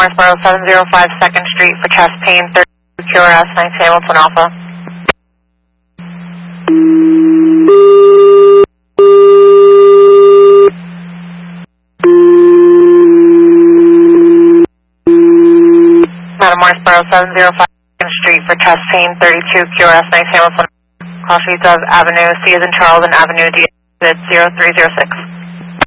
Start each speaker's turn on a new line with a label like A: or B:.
A: Morrisboro 705 2nd Street for chest pain, 32 QRS, 9 Hamilton Alpha. Madam Morrisboro 705 2nd Street for chest pain, 32 QRS, 9 Hamilton. Call sheet of Avenue, C as in Charles and Avenue D, 0306.